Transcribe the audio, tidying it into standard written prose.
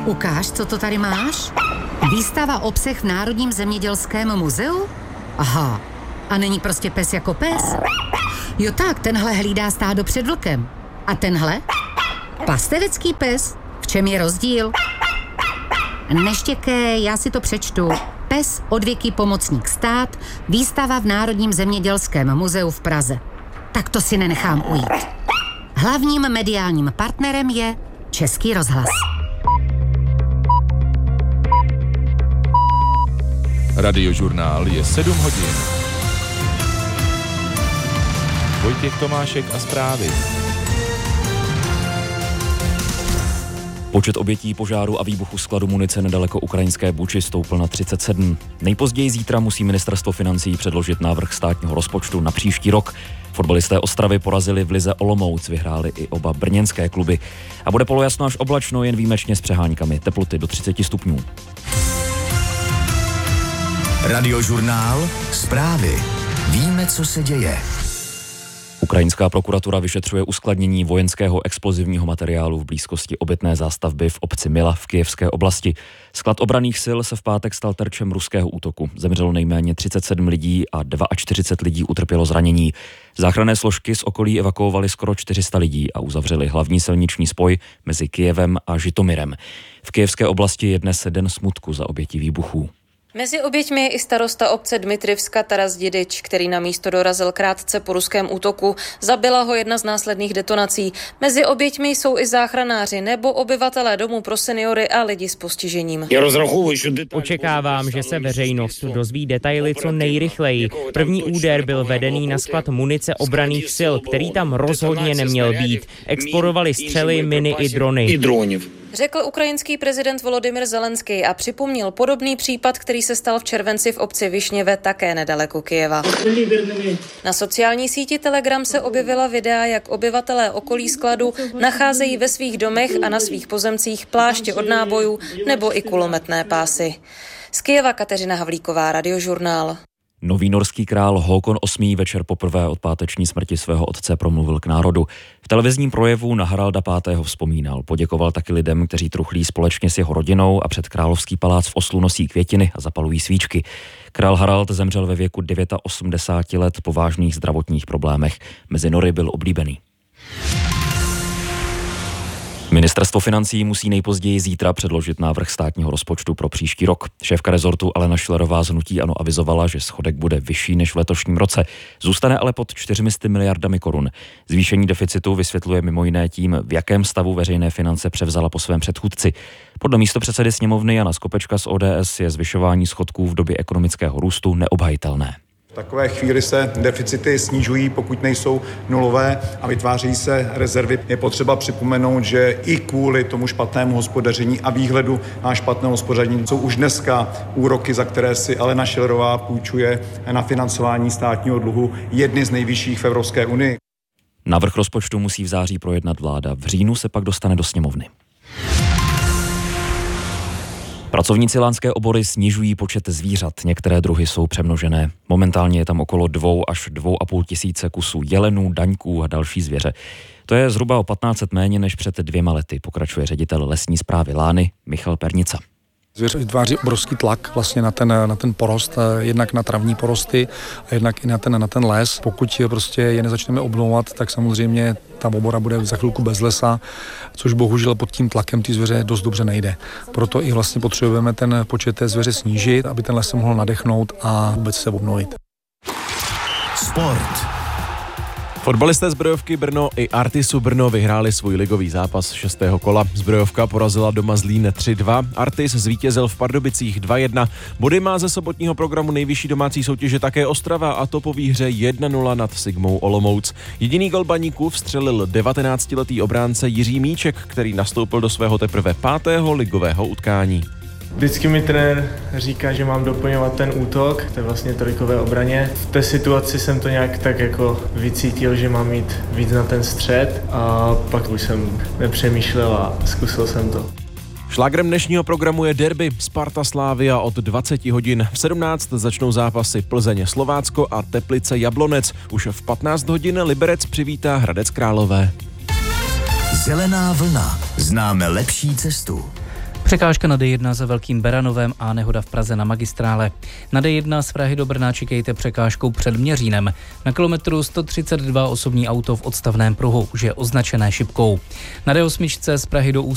Ukáž, co to tady máš? Výstava o psech v Národním zemědělském muzeu? Aha, a není prostě pes jako pes? Jo tak, tenhle hlídá stádo před vlkem. A tenhle? Pastevecký pes? V čem je rozdíl? Neštěkej, já si to přečtu. Pes odvěký pomocník stát, výstava v Národním zemědělském muzeu v Praze. Tak to si nenechám ujít. Hlavním mediálním partnerem je Český rozhlas. Radiožurnál je 7 hodin. Vojtěch Tomášek a zprávy. Počet obětí požáru a výbuchu skladu munice nedaleko ukrajinské Buči stoupl na 37. Nejpozději zítra musí ministerstvo financí předložit návrh státního rozpočtu na příští rok. Fotbalisté Ostravy porazili v lize Olomouc, vyhráli i oba brněnské kluby. A bude polojasno až oblačno, jen výjimečně s přeháňkami, teploty do 30 stupňů. Radiožurnál, zprávy. Víme, co se děje. Ukrajinská prokuratura vyšetřuje uskladnění vojenského explozivního materiálu v blízkosti obytné zástavby v obci Mila v Kyjevské oblasti. Sklad obranných sil se v pátek stal terčem ruského útoku. Zemřelo nejméně 37 lidí a 42 lidí utrpělo zranění. Záchranné složky z okolí evakuovaly skoro 400 lidí a uzavřeli hlavní silniční spoj mezi Kyjevem a Žitomirem. V Kyjevské oblasti je dnes den smutku za oběti výbuchů. Mezi oběťmi je i starosta obce Dmitrivska Taras Didič, který na místo dorazil krátce po ruském útoku. Zabila ho jedna z následných detonací. Mezi oběťmi jsou i záchranáři nebo obyvatelé domů pro seniory a lidi s postižením. Očekávám, že se veřejnost dozví detaily co nejrychleji. První úder byl vedený na sklad munice obranných sil, který tam rozhodně neměl být. Explodovaly střely, miny i drony. Řekl ukrajinský prezident Volodymyr Zelenský a připomněl podobný případ, který se stal v červenci v obci Višněve, také nedaleko Kyjeva. Na sociální síti Telegram se objevila videa, jak obyvatelé okolí skladu nacházejí ve svých domech a na svých pozemcích pláště od nábojů nebo i kulometné pásy. Z Kyjeva Kateřina Havlíková, Radiožurnál. Nový norský král Håkon VIII. Večer poprvé od páteční smrti svého otce promluvil k národu. V televizním projevu na Haralda V. vzpomínal. Poděkoval taky lidem, kteří truchlí společně s jeho rodinou a před královský palác v Oslu nosí květiny a zapalují svíčky. Král Harald zemřel ve věku 89 let po vážných zdravotních problémech. Mezi Nory byl oblíbený. Ministerstvo financí musí nejpozději zítra předložit návrh státního rozpočtu pro příští rok. Šéfka rezortu Alena Schillerová z hnutí ANO avizovala, že schodek bude vyšší než v letošním roce. Zůstane ale pod 400 miliardami korun. Zvýšení deficitu vysvětluje mimo jiné tím, v jakém stavu veřejné finance převzala po svém předchůdci. Podle místopředsedy sněmovny Jana Skopečka z ODS je zvyšování schodků v době ekonomického růstu neobhajitelné. V takové chvíli se deficity snižují, pokud nejsou nulové a vytváří se rezervy. Je potřeba připomenout, že i kvůli tomu špatnému hospodaření a výhledu na špatné hospodaření jsou už dneska úroky, za které si Alena Schillerová půjčuje na financování státního dluhu, jedny z nejvyšších v Evropské unii. Návrh rozpočtu musí v září projednat vláda. V říjnu se pak dostane do sněmovny. Pracovníci lánské obory snižují počet zvířat, některé druhy jsou přemnožené. Momentálně je tam okolo 2 až 2,5 tisíce kusů jelenů, daňků a další zvěře. To je zhruba o 1500 méně než před 2 lety, pokračuje ředitel lesní správy Lány Michal Pernica. Zvěř vytváří obrovský tlak vlastně na ten porost, jednak na travní porosty a jednak i na ten les. Pokud prostě je nezačneme obnovovat, tak samozřejmě ta obora bude za chvilku bez lesa, což bohužel pod tím tlakem ty zvěře dost dobře nejde. Proto i vlastně potřebujeme ten počet té zvěře snížit, aby ten les se mohl nadechnout a vůbec se obnovit. Sport. Fotbalisté Zbrojovky Brno i Artisu Brno vyhráli svůj ligový zápas 6. kola. Zbrojovka porazila doma Zlín 3-2, Artis zvítězil v Pardubicích 2-1. Body má ze sobotního programu nejvyšší domácí soutěže také Ostrava, a to po výhře 1-0 nad Sigmou Olomouc. Jediný gol Baníku vstřelil 19letý obránce Jiří Míček, který nastoupil do svého teprve 5. ligového utkání. Vždycky mi trenér říká, že mám doplňovat ten útok, to je vlastně trojkové obraně. V té situaci jsem to nějak tak jako vycítil, že mám jít víc na ten střed a pak už jsem nepřemýšlel a zkusil jsem to. Šlágrem dnešního programu je derby Sparta Slavia od 20 hodin. V 17 začnou zápasy Plzeň Slovácko a Teplice Jablonec. Už v 15 hodin Liberec přivítá Hradec Králové. Zelená vlna. Známe lepší cestu. Překážka na D1 za Velkým Beranovem a nehoda v Praze na magistrále. Na D1 z Prahy do Brna čekejte překážkou před Měřínem. Na kilometru 132 osobní auto v odstavném pruhu už je označené šipkou. Na D8 z Prahy do